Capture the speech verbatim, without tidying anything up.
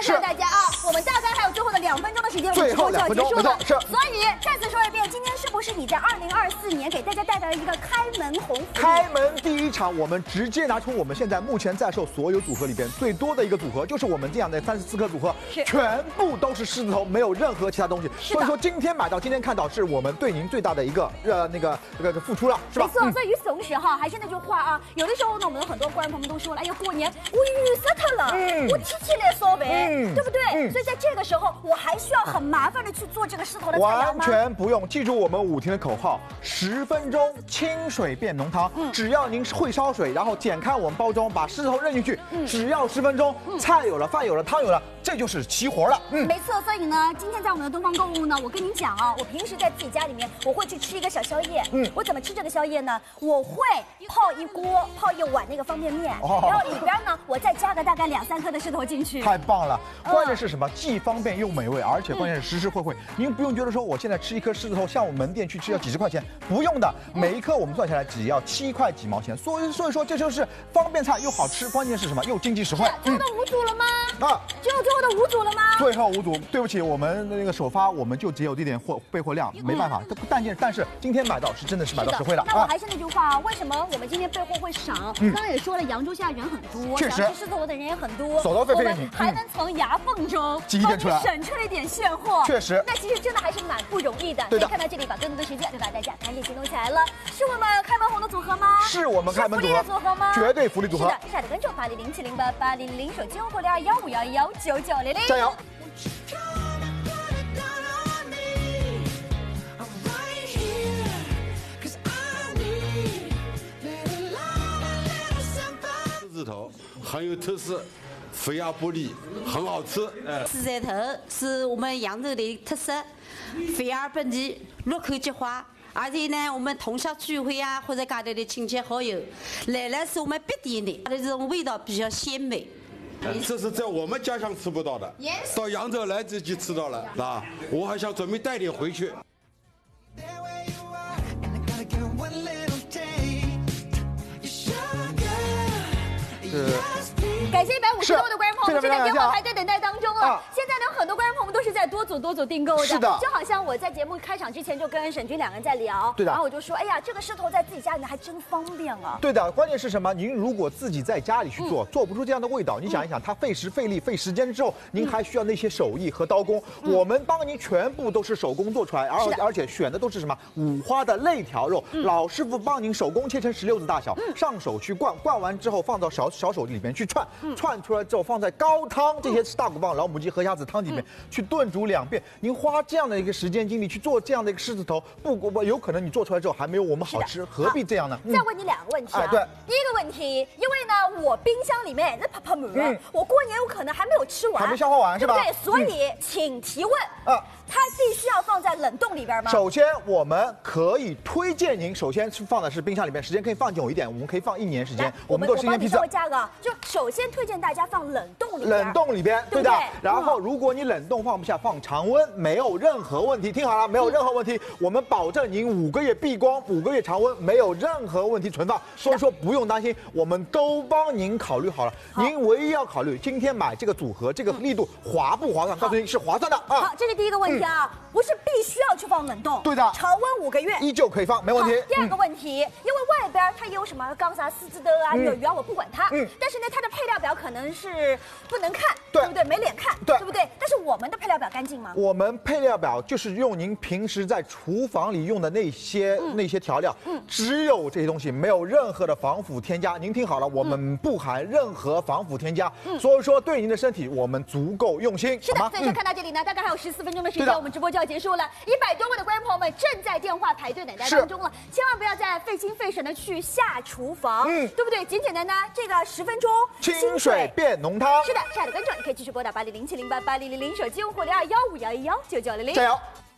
告诉大家啊，我们大概还有最后的两分钟的时间，我们直播就要结束了。 是。 所以再次说一遍，今天是不是你在二零二四年给大家带来了一个开门红福利？ 开门第一场，我们直接拿出我们现在目前在售所有组合里边最多的一个组合，就是我们这样的三十四颗组合，全部都是狮子头，没有任何其他东西。所以说今天买到，今天看到，是我们对您最大的一个呃那个那个付出了，是吧？ 没错。所以与此同时哈，还是那句话啊，有的时候呢，我们的很多观众朋友们都说了，哎呀，过年我预设它了，嗯、我提前来烧呗，嗯、对不对？嗯、所以在这个时候，我还需要很麻烦的去做这个狮子头的菜肴吗？ 完全不用，记住我们舞厅的口号：十分钟清水变浓汤。嗯、只要您会烧水，然后剪开我们包装，把狮子头扔进去，嗯、只要十分钟，嗯、菜有了，饭有了，汤有了。这就是齐活了， 嗯，没错。所以呢，今天在我们的东方购物呢，我跟您讲啊，我平时在自己家里面，我会去吃一个小宵夜，嗯，我怎么吃这个宵夜呢？我会泡一锅、泡一碗那个方便面，哦、然后里边呢，我再加个大概两三颗的狮子头进去。 太棒了！关键是什么？既方便又美味，而且关键是实实惠惠。您不用觉得说我现在吃一颗狮子头，像我们门店去吃要几十块钱，不用的，每一颗我们算下来只要七块几毛钱。所以所以说这就是方便菜又好吃，关键是什么？又经济实惠。 最后的五组了吗？啊，只有最后的五组了吗？ 最后五组，对不起，我们那个首发我们就只有这点货备货量，没办法。但件但是今天买到是真的是买到实惠了。 那我还是那句话，为什么我们今天备货会少？刚刚也说了，扬州现在人很多， 确实， 想吃狮子头的人也很多， 手头费费你还能从牙缝中挤一点出来， 省出了一点现货。 确实， 那其实真的还是蛮不容易的。 对的。 看到这里，把更多的时间就把大家赶紧行动起来了。是我们开门红的组合吗？ 是我们开门组合。组合吗？ 绝对福利组合。 是的，下的跟着八零零七零八八零零手机用户零二幺五幺幺九九零零， 加油！ 狮子头很有特色，肥而不腻，很好吃。 狮子头是我们扬州的特色，肥而不腻，入口即化。而且呢，我们同校聚会啊，或者家里的亲戚好友来了，是我们必点的，它的这种味道比较鲜美。 这是在我们家乡吃不到的，到扬州来自己吃到了，啊，我还想准备带点回去。 是。 感谢一百五十多位的观众朋友们，正在电话排队等待当中了。 啊、 现在呢，很多观众朋友们都是在多组多组订购的。 是的， 就好像我在节目开场之前就跟沈军两个人在聊， 对的。 然后我就说，哎呀，这个狮头在自己家里面还真方便啊。 对的，关键是什么？您如果自己在家里去做，嗯、做不出这样的味道，你想一想，它费时费力费时间之后，您还需要那些手艺和刀工，嗯、我们帮您全部都是手工做出来，而而且选的都是什么五花的肋条肉，嗯、老师傅帮您手工切成石榴子大小，嗯、上手去灌，灌完之后放到小小手里面去串，嗯、串出来之后放在高汤这些大骨棒、老母鸡、河虾子汤里面、嗯、去炖煮两遍。您花这样的一个时间精力去做这样的一个狮子头，不不有可能你做出来之后还没有我们好吃，何必这样呢？ 嗯、再问你两个问题啊。 哎，对， 第一个问题，因为呢，我冰箱里面那泡泡馍，嗯、我过年有可能还没有吃完， 还没消化完是吧？ 对，所以、嗯、请提问啊。它必须要放在冷冻里边吗？ 首先，我们可以推荐您，首先是放的是冰箱里面，时间可以放久一点，我们可以放一年时间。 我们都是一年批次。 稍微加个，就首先推荐大家放冷冻里边。 冷冻里边，对的。然后，如果你冷冻放不下，放常温没有任何问题。听好了，没有任何问题，我们保证您五个月闭光，五个月常温，没有任何问题存放。所以说不用担心，我们都帮您考虑好了。您唯一要考虑，今天买这个组合，这个力度划不划算？告诉您是划算的啊。 好，这是第一个问题啊，不是。必须要去放冷冻， 对的， 常温五个月依旧可以放，没问题。 第二个问题，嗯、因为外边它也有什么钢啥狮子的啊、鸟鱼啊，我不管它，嗯，但是呢，它的配料表可能是不能看，对, 对不对？没脸看， 对， 对不对？但是我们的配料表干净吗？ 我们配料表就是用您平时在厨房里用的那些、嗯、那些调料，嗯，只有这些东西，没有任何的防腐添加。您听好了，我们不含任何防腐添加，嗯，所以说对您的身体我们足够用心。 是的，所以说看到这里呢，大概还有十四分钟的时间，我们直播就要结束了，一百多。各位的观众朋友们正在电话排队等待当中了，千万不要再费心费神的去下厨房，嗯，对不对？简简单单，这个十分钟清水变浓汤。 是的，亲爱的观众，你可以继续拨打八零零七零八八零零零手机用户零二幺五幺幺九九零零， 加油。